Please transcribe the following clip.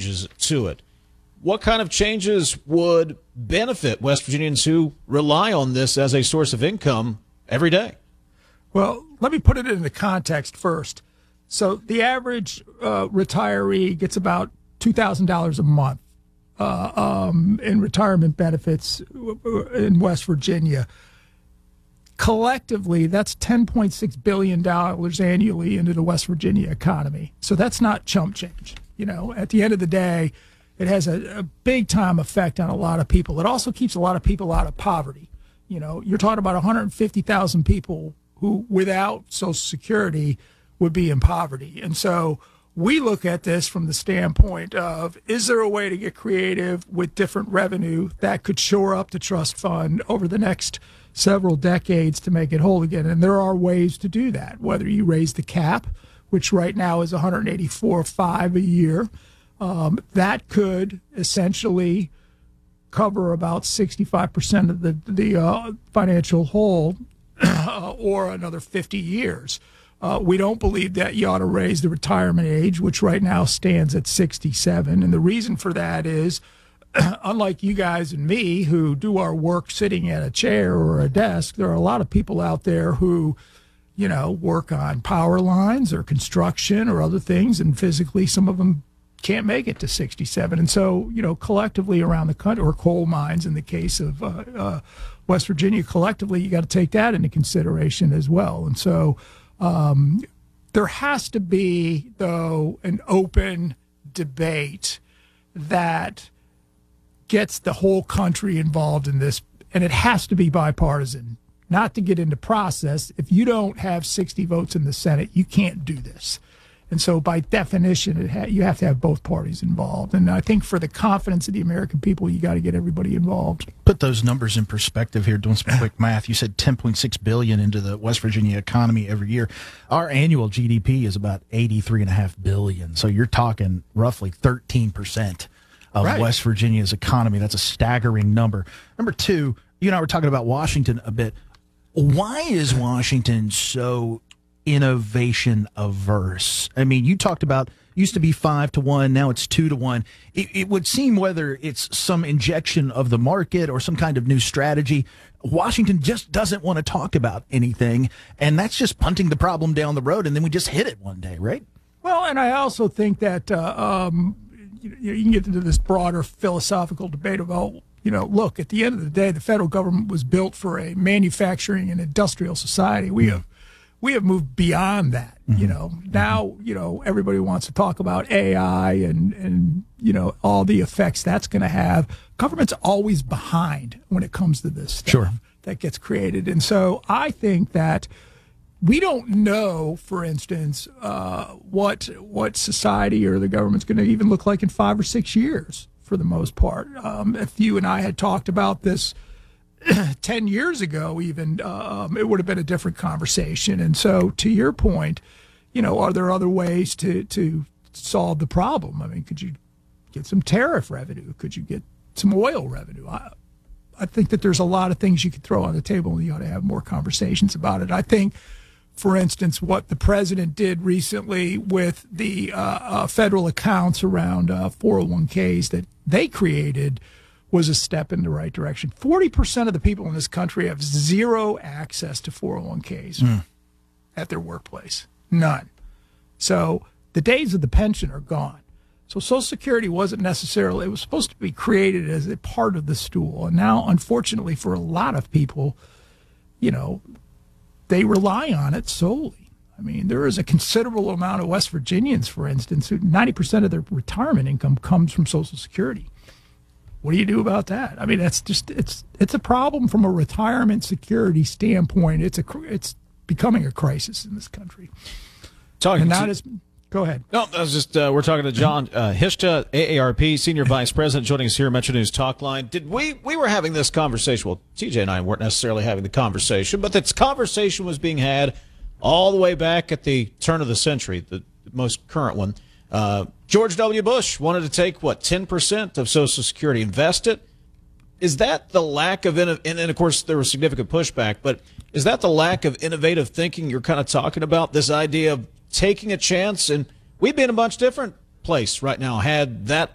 changes to it. What kind of changes would benefit West Virginians who rely on this as a source of income every day? Well, let me put it into context first. So the average retiree gets about $2,000 a month in retirement benefits in West Virginia. Collectively, that's $10.6 billion annually into the West Virginia economy. So that's not chump change. At the end of the day, it has a big-time effect on a lot of people. It also keeps a lot of people out of poverty. You're talking about 150,000 people who, without Social Security, would be in poverty. And so we look at this from the standpoint of, is there a way to get creative with different revenue that could shore up the trust fund over the next several decades to make it whole again? And there are ways to do that, whether you raise the cap, which right now is $184.5 a year. That could essentially cover about 65% of the financial hole or another 50 years. We don't believe that you ought to raise the retirement age, which right now stands at 67. And the reason for that is, unlike you guys and me who do our work sitting at a chair or a desk, there are a lot of people out there who, work on power lines or construction or other things, and physically some of them can't make it to 67. And so, collectively around the country, or coal mines in the case of West Virginia, collectively, you got to take that into consideration as well. And so there has to be, though, an open debate that gets the whole country involved in this, and it has to be bipartisan. Not to get into process, if you don't have 60 votes in the Senate, you can't do this. And so by definition, you have to have both parties involved. And I think for the confidence of the American people, you got to get everybody involved. Put those numbers in perspective here, doing some quick math. You said $10.6 billion into the West Virginia economy every year. Our annual GDP is about $83.5 billion. So you're talking roughly 13% of West Virginia's economy. That's a staggering number. Number two, you and I were talking about Washington a bit. Why is Washington so innovation averse? I mean, you talked about used to be 5-1, now it's 2-1. It would seem, whether it's some injection of the market or some kind of new strategy, Washington just doesn't want to talk about anything, and that's just punting the problem down the road, and then we just hit it one day, right? Well, and I also think that you can get into this broader philosophical debate about, look, at the end of the day, the federal government was built for a manufacturing and industrial society. We have moved beyond that. Now, everybody wants to talk about AI and all the effects that's going to have. Government's always behind when it comes to this stuff that gets created. And so I think that we don't know, for instance, what society or the government's going to even look like in 5 or 6 years, for the most part. If you and I had talked about this 10 years ago even, it would have been a different conversation. And so, to your point, are there other ways to solve the problem? I mean, could you get some tariff revenue? Could you get some oil revenue? I think that there's a lot of things you could throw on the table, and you ought to have more conversations about it. I think, for instance, what the president did recently with the federal accounts around 401ks that they created was a step in the right direction. 40% of the people in this country have zero access to 401ks at their workplace. None. So the days of the pension are gone. So Social Security wasn't necessarily, it was supposed to be created as a part of the stool. And now, unfortunately, for a lot of people, they rely on it solely. I mean, there is a considerable amount of West Virginians, for instance, who 90% of their retirement income comes from Social Security. What do you do about that? I mean, that's just it's a problem from a retirement security standpoint. It's becoming a crisis in this country. Go ahead. No, I was just we're talking to John Hishta, AARP Senior Vice President, joining us here at Metro News Talk Line. We were having this conversation? Well, TJ and I weren't necessarily having the conversation, but this conversation was being had all the way back at the turn of the century, the most current one. George W. Bush wanted to take, 10% of Social Security, invest it. Is that the lack of, and of course there was significant pushback, but is that the lack of innovative thinking you're kind of talking about, this idea of taking a chance? And we'd be in a much different place right now had that